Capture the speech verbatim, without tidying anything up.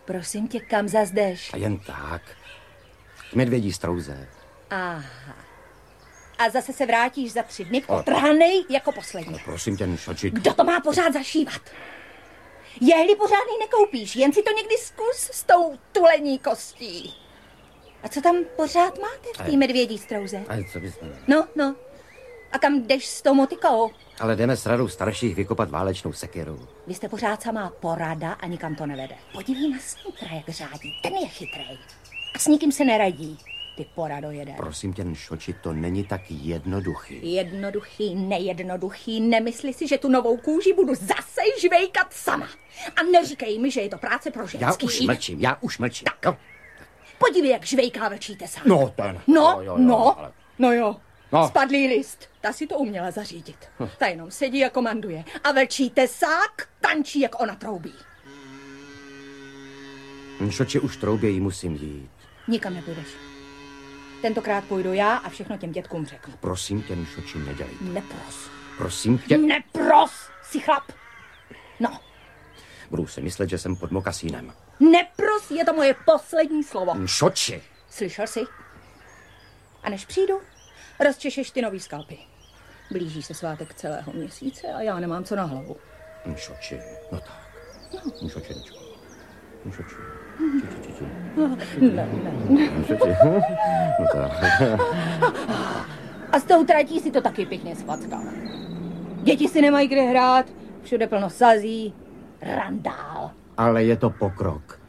Prosím tě, kam zas jdeš? A jen tak. K Medvědí Strouze. Aha. A zase se vrátíš za tři dny potrhanej jako poslední. Ale prosím tě, Nšoči. Kdo to má pořád zašívat? Jehly pořádný nekoupíš, jen si to někdy zkus s tou tulení kostí. A co tam pořád máte v té Medvědí Strouze? Ale co bys... No, no. A kam jdeš s tou motikou? Ale jdeme s radou starších vykopat válečnou sekiru. Vy jste pořád samá porada a nikam to nevede. Podívej na snítra, jak řádí. Ten je chytrej. A s nikým se neradí. Ty porado jeden. Prosím tě, Nšoči, to není tak jednoduchý. Jednoduchý, nejednoduchý. Nemysli si, že tu novou kůži budu zase žvejkat sama. A neříkej mi, že je to práce pro ženský. Já už mlčím, já už mlčím. Tak. No. Podívej, jak žvejká vlčí tesa. No, ten. No, jo, jo, no, ale... no jo. No. Spadlý list. Ta si to uměla zařídit. Ta jenom sedí a komanduje. A vlčí tesák tančí, jak ona troubí. Nšoči, už troubějí, musím jít. Nikam nepůjdeš. Tentokrát půjdu já a všechno těm dětkům řeknu. Prosím tě, Nšoči, nedělej to. Nepros. Prosím tě. Nepros, si chlap. No. Budu si myslet, že jsem pod mokasínem. Nepros, je to moje poslední slovo. Nšoči. Slyšel jsi? A než přijdu, rozčešeš ty nový skalpy. Blíží se svátek celého měsíce a já nemám co na hlavu. Nšoči, no tak. No. Nšočenčko. Nšoči. Ne, ne. Nšoči. No tak. A s tou tratí si to taky pěkně svackal. Děti si nemají kde hrát, všude plno sazí, randál. Ale je to pokrok.